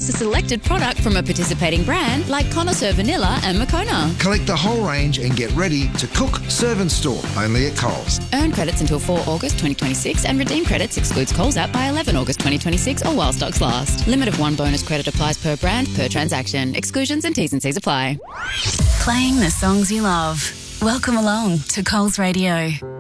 a selected product from a participating brand like Connoisseur Vanilla and Moccona. Collect the whole range and get ready to cook, serve and store only at Coles. Earn credits until 4 August 2026 and redeem credits excludes Coles app by 11 August 2026 or while stocks last. Limit of 1 bonus credit applies per brand, per transaction. Exclusions and T's and C's apply. Playing the songs you love. Welcome along to Coles Radio.